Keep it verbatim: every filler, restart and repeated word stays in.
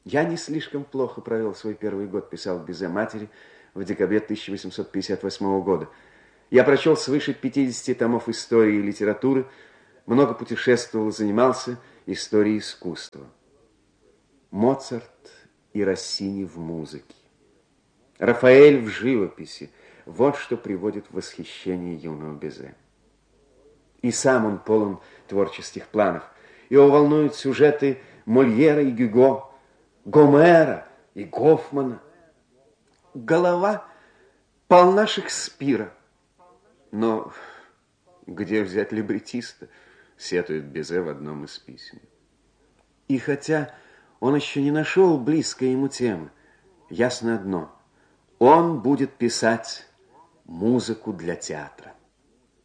Я не слишком плохо провел свой первый год, писал Бизе матери в декабре тысяча восемьсот пятьдесят восьмого года. Я прочел свыше пятидесяти томов истории и литературы, много путешествовал, занимался историей искусства. Моцарт и Россини в музыке, Рафаэль в живописи. Вот что приводит в восхищение юного Бизе. И сам он полон творческих планов. Его волнуют сюжеты Мольера и Гюго, Гомера и Гофмана. Голова полна Шекспира. Но где взять либретиста, сетует Бизе в одном из писем. И хотя он еще не нашел близкой ему темы, ясно одно: он будет писать музыку для театра.